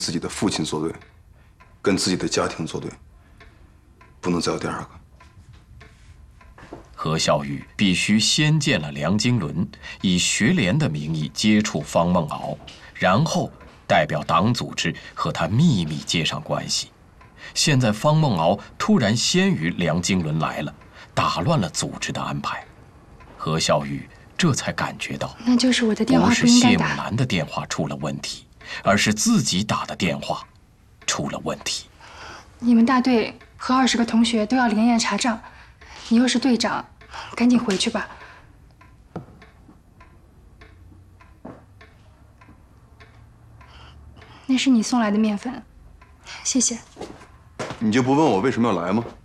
自己的父亲作对，跟自己的家庭作对，不能再有第二个。 何孝玉必须先见了梁经纶，以学联的名义接触方梦敖，然后代表党组织和他秘密接上关系。现在方梦敖突然先于梁经纶来了，打乱了组织的安排。何孝玉这才感觉到， 那就是我的电话不是不应该打。 谢木兰的电话出了问题，而是自己打的电话出了问题。 你们大队和20个同学都要连夜查账，你又是队长，赶紧回去吧。那是你送来的面粉，谢谢。 你就不问我为什么要来吗？